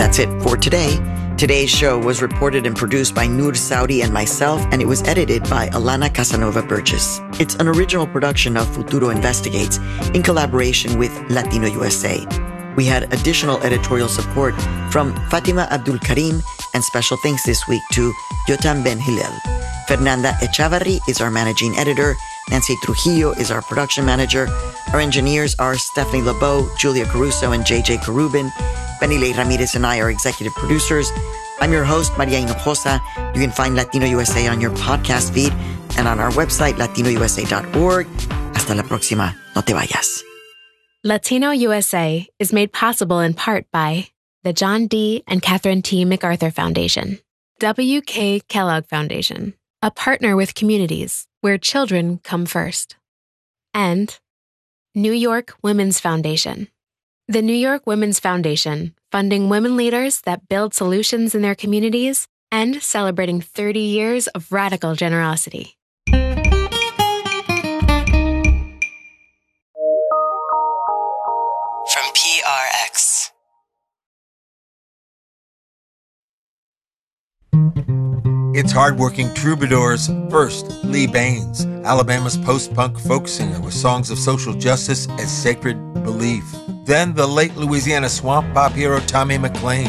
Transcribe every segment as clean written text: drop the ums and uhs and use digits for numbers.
that's it for today. Today's show was reported and produced by Noor Saudi and myself, and it was edited by Alana Casanova Burgess. It's an original production of Futuro Investigates in collaboration with Latino USA. We had additional editorial support from Fatima Abdul Karim, and special thanks this week to Yotam Ben Hillel. Fernanda Echavarri is our managing editor. Nancy Trujillo is our production manager. Our engineers are Stephanie LeBeau, Julia Caruso, and JJ Karubin. Benile Ramirez and I are executive producers. I'm your host, Maria Hinojosa. You can find Latino USA on your podcast feed and on our website, latinousa.org. Hasta la próxima. No te vayas. Latino USA is made possible in part by the John D. and Catherine T. MacArthur Foundation, W.K. Kellogg Foundation, a partner with communities where children come first, and New York Women's Foundation. The New York Women's Foundation, funding women leaders that build solutions in their communities and celebrating 30 years of radical generosity. From PRX. It's hardworking troubadours first, Lee Baines, Alabama's post-punk folk singer with songs of social justice as sacred belief. Then the late Louisiana swamp pop hero Tommy McLean.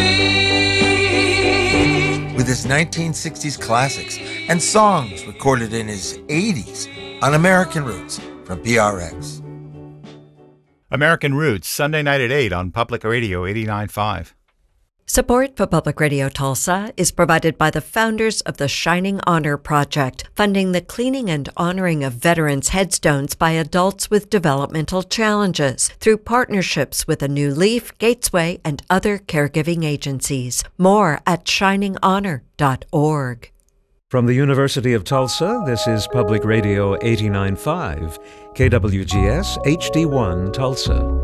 Sweet. With his 1960s classics and songs recorded in his 80s on American Roots from PRX. American Roots, Sunday night at 8 on Public Radio 89.5. Support for Public Radio Tulsa is provided by the founders of the Shining Honor Project, funding the cleaning and honoring of veterans' headstones by adults with developmental challenges through partnerships with A New Leaf, Gatesway, and other caregiving agencies. More at shininghonor.org. From the University of Tulsa, this is Public Radio 89.5, KWGS HD1 Tulsa.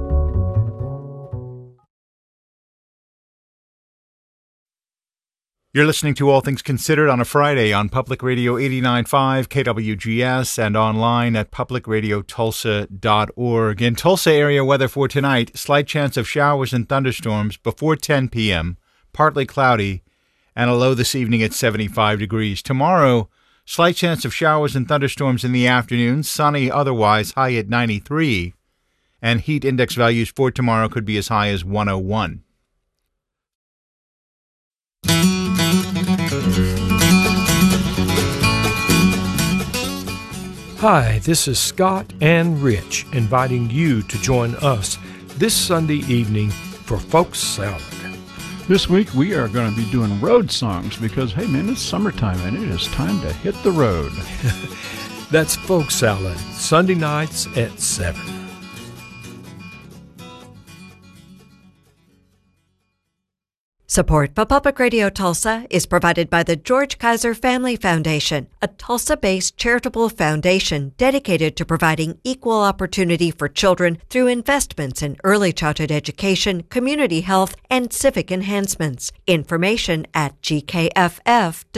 You're listening to All Things Considered on a Friday on Public Radio 89.5, KWGS, and online at publicradiotulsa.org. In Tulsa area weather for tonight, slight chance of showers and thunderstorms before 10 p.m., partly cloudy, and a low this evening at 75 degrees. Tomorrow, slight chance of showers and thunderstorms in the afternoon, sunny otherwise, high at 93, and heat index values for tomorrow could be as high as 101. Hi, this is Scott and Rich inviting you to join us this Sunday evening for Folk Salad. This week we are going to be doing road songs because, hey man, it's summertime and it is time to hit the road. That's Folk Salad, Sunday nights at 7. Support for Public Radio Tulsa is provided by the George Kaiser Family Foundation, a Tulsa-based charitable foundation dedicated to providing equal opportunity for children through investments in early childhood education, community health, and civic enhancements. Information at gkff.org.